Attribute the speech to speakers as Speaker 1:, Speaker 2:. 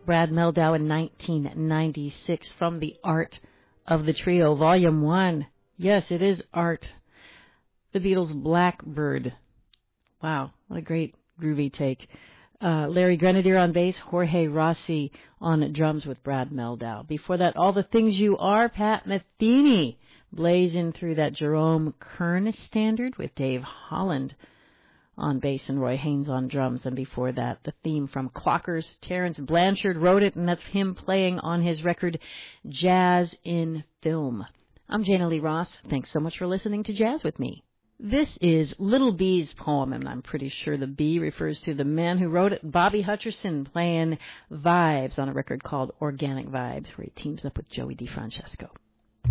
Speaker 1: Brad Mehldau in 1996 from The Art of the Trio, Volume 1. Yes, it is art. The Beatles' Blackbird. Wow, what a great groovy take. Larry Grenadier on bass, Jorge Rossi on drums with Brad Mehldau. Before that, All the Things You Are, Pat Metheny, blazing through that Jerome Kern standard with Dave Holland on bass and Roy Haynes on drums. And before that, the theme from Clockers. Terence Blanchard wrote it, and that's him playing on his record Jazz in Film. I'm Jana Lee Ross. Thanks so much for listening to Jazz with me. This is Little B's poem, and I'm pretty sure the B refers to the man who wrote it, Bobby Hutcherson, playing Vibes on a record called Organic Vibes, where he teams up with Joey DeFrancesco.